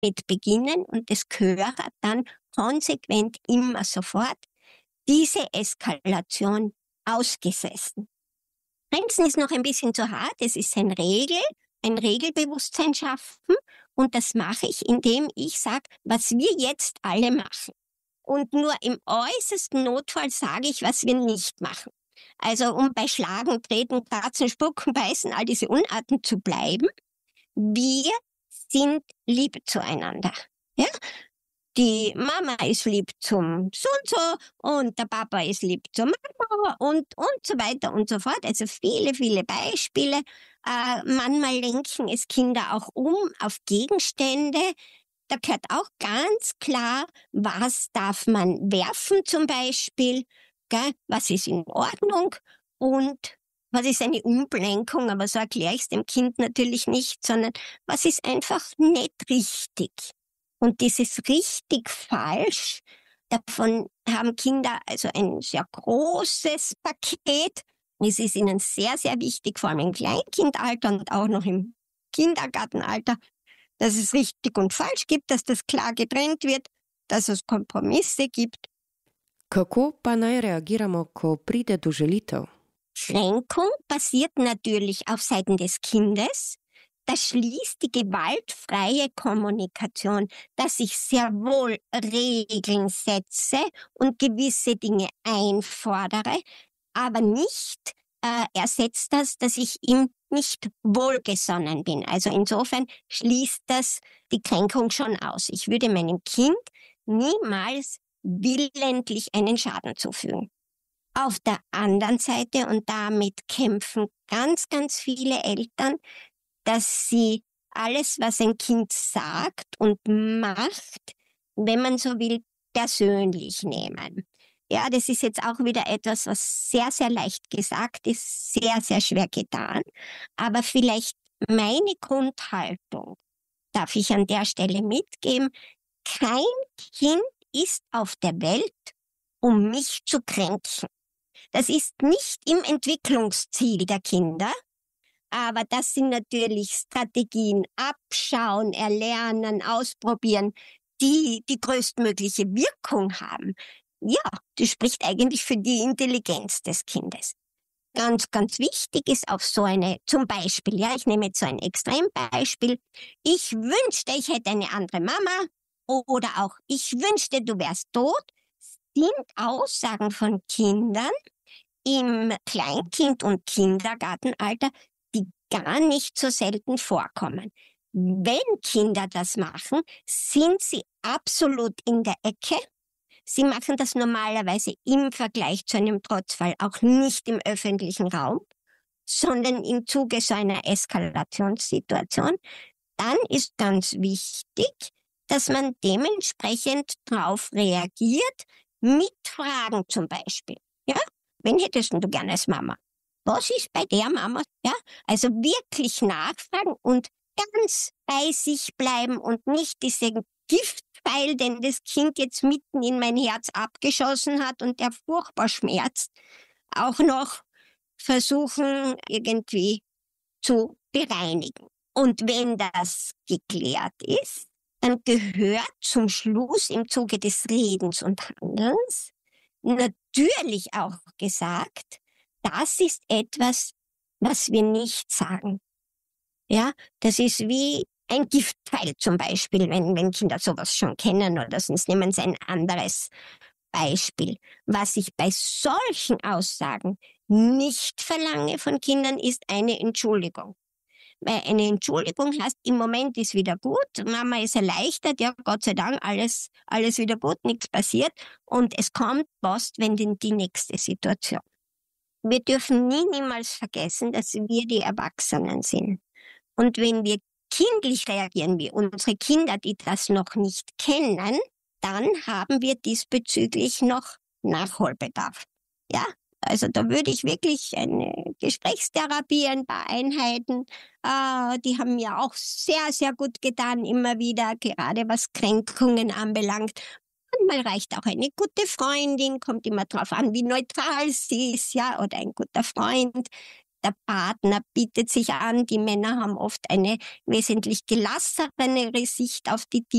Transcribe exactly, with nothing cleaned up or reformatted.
mit beginnen und das gehört dann konsequent immer sofort diese Eskalation ausgesessen. Grenzen ist noch ein bisschen zu hart, es ist ein Regel, ein Regelbewusstsein schaffen und das mache ich, indem ich sage, was wir jetzt alle machen. Und nur im äußersten Notfall sage ich, was wir nicht machen. Also um bei Schlagen, Treten, Kratzen, Spucken, Beißen, all diese Unarten zu bleiben, wir sind lieb zueinander. Ja? Die Mama ist lieb zum so und so und der Papa ist lieb zur Mama und, und so weiter und so fort. Also viele, viele Beispiele. Äh, manchmal lenken es Kinder auch um auf Gegenstände. Da gehört auch ganz klar, was darf man werfen zum Beispiel, gell? Was ist in Ordnung und was ist eine Umlenkung, aber so erkläre ich es dem Kind natürlich nicht, sondern was ist einfach nicht richtig. Und dieses richtig falsch, davon haben Kinder also ein sehr großes Paket. Es ist ihnen sehr, sehr wichtig, vor allem im Kleinkindalter und auch noch im Kindergartenalter, dass es richtig und falsch gibt, dass das klar getrennt wird, dass es Kompromisse gibt. Kako pa naj reagiramo, ko pride do žalitev? Kränkung basiert natürlich auf Seiten des Kindes. Das schließt die gewaltfreie Kommunikation, dass ich sehr wohl Regeln setze und gewisse Dinge einfordere, aber nicht äh, ersetzt das, dass ich ihm nicht wohlgesonnen bin. Also insofern schließt das die Kränkung schon aus. Ich würde meinem Kind niemals willentlich einen Schaden zufügen. Auf der anderen Seite, und damit kämpfen ganz, ganz viele Eltern, dass sie alles, was ein Kind sagt und macht, wenn man so will, persönlich nehmen. Ja, das ist jetzt auch wieder etwas, was sehr, sehr leicht gesagt ist, sehr, sehr schwer getan. Aber vielleicht meine Grundhaltung darf ich an der Stelle mitgeben. Kein Kind ist auf der Welt, um mich zu kränken. Das ist nicht im Entwicklungsziel der Kinder, aber das sind natürlich Strategien, abschauen, erlernen, ausprobieren, die die größtmögliche Wirkung haben. Ja, das spricht eigentlich für die Intelligenz des Kindes. Ganz, ganz wichtig ist auch so eine, zum Beispiel, ja, ich nehme jetzt so ein Extrembeispiel. Ich wünschte, ich hätte eine andere Mama oder auch ich wünschte, du wärst tot, sind Aussagen von Kindern im Kleinkind- und Kindergartenalter, die gar nicht so selten vorkommen. Wenn Kinder das machen, sind sie absolut in der Ecke. Sie machen das normalerweise im Vergleich zu einem Trotzfall auch nicht im öffentlichen Raum, sondern im Zuge so einer Eskalationssituation. Dann ist ganz wichtig, dass man dementsprechend darauf reagiert, mit Fragen zum Beispiel. Ja? Wen hättest du gerne als Mama? Was ist bei der Mama? Ja? Also wirklich nachfragen und ganz bei sich bleiben und nicht diesen Giftpfeil, den das Kind jetzt mitten in mein Herz abgeschossen hat und der furchtbar schmerzt, auch noch versuchen irgendwie zu bereinigen. Und wenn das geklärt ist, dann gehört zum Schluss im Zuge des Redens und Handelns natürlich auch gesagt, das ist etwas, was wir nicht sagen. Ja, das ist wie ein Giftpfeil zum Beispiel, wenn, wenn Kinder sowas schon kennen oder sonst nehmen sie ein anderes Beispiel. Was ich bei solchen Aussagen nicht verlange von Kindern, ist eine Entschuldigung. Weil eine Entschuldigung heißt, im Moment ist wieder gut, Mama ist erleichtert, ja, Gott sei Dank, alles, alles wieder gut, nichts passiert und es kommt was, wenn denn die nächste Situation. Wir dürfen nie, niemals vergessen, dass wir die Erwachsenen sind. Und wenn wir kindlich reagieren, wie unsere Kinder, die das noch nicht kennen, dann haben wir diesbezüglich noch Nachholbedarf. Ja, also da würde ich wirklich eine Gesprächstherapie, ein paar Einheiten, äh, die haben mir auch sehr, sehr gut getan, immer wieder, gerade was Kränkungen anbelangt. Manchmal reicht auch eine gute Freundin, kommt immer drauf an, wie neutral sie ist, ja, oder ein guter Freund, der Partner bietet sich an. Die Männer haben oft eine wesentlich gelassenere Sicht auf die